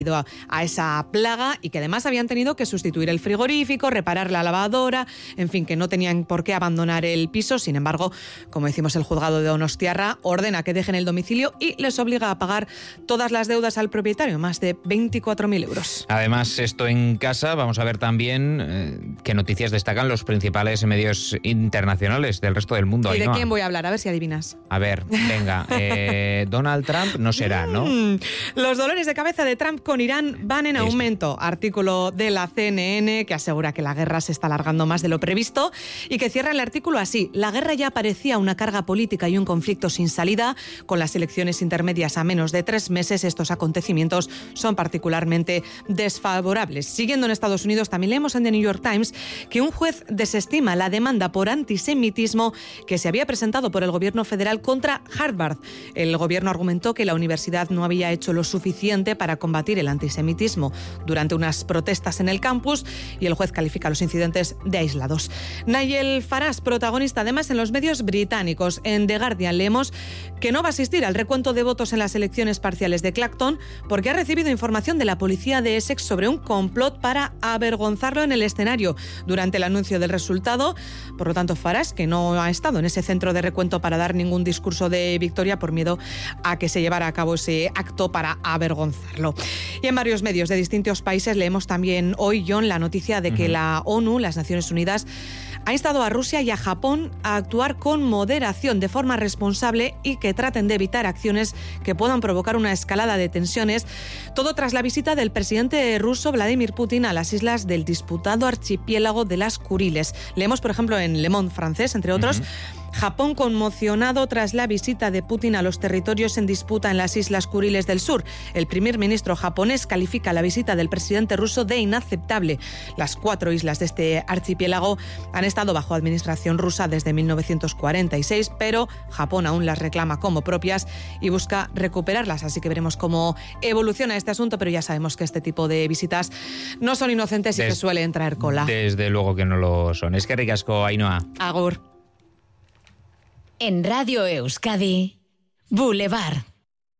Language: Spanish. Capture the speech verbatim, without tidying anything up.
A, a esa plaga y que además habían tenido que sustituir el frigorífico, reparar la lavadora, en fin, que no tenían por qué abandonar el piso. Sin embargo, como decimos, el juzgado de Donostiarra ordena que dejen el domicilio y les obliga a pagar todas las deudas al propietario, más de veinticuatro mil euros. Además, esto en casa, vamos a ver también eh, qué noticias destacan los principales medios internacionales del resto del mundo. ¿Y de Ainhoa. quién voy a hablar? A ver si adivinas. A ver, venga, eh, Donald Trump no será, ¿no? Mm, los dolores de cabeza de Trump con Irán van en aumento. Artículo de la C N N que asegura que la guerra se está alargando más de lo previsto y que cierra el artículo así: la guerra ya parecía una carga política y un conflicto sin salida. Con las elecciones intermedias a menos de tres meses, estos acontecimientos son particularmente desfavorables. Siguiendo en Estados Unidos, también leemos en The New York Times que un juez desestima la demanda por antisemitismo que se había presentado por el gobierno federal contra Harvard. El gobierno argumentó que la universidad no había hecho lo suficiente para combatir el antisemitismo durante unas protestas en el campus y el juez califica los incidentes de aislados. Nigel Farage, protagonista además en los medios británicos. En The Guardian leemos que no va a asistir al recuento de votos en las elecciones parciales de Clacton porque ha recibido información de la policía de Essex sobre un complot para avergonzarlo en el escenario durante el anuncio del resultado. Por lo tanto, Farage, que no ha estado en ese centro de recuento para dar ningún discurso de victoria por miedo a que se llevara a cabo ese acto para avergonzarlo. Y en varios medios de distintos países leemos también hoy, John, la noticia de que uh-huh. la ONU, las Naciones Unidas, ha instado a Rusia y a Japón a actuar con moderación, de forma responsable y que traten de evitar acciones que puedan provocar una escalada de tensiones. Todo tras la visita del presidente ruso Vladimir Putin a las islas del disputado archipiélago de las Kuriles. Leemos, por ejemplo, en Le Monde francés, entre otros, uh-huh. Japón conmocionado tras la visita de Putin a los territorios en disputa en las Islas Kuriles del Sur. El primer ministro japonés califica la visita del presidente ruso de inaceptable. Las cuatro islas de este archipiélago han estado bajo administración rusa desde mil novecientos cuarenta y seis, pero Japón aún las reclama como propias y busca recuperarlas. Así que veremos cómo evoluciona este asunto, pero ya sabemos que este tipo de visitas no son inocentes y Des, que suelen traer cola. Desde luego que no lo son. Es que ricasco, Ainhoa. Agur. En Radio Euskadi, Boulevard.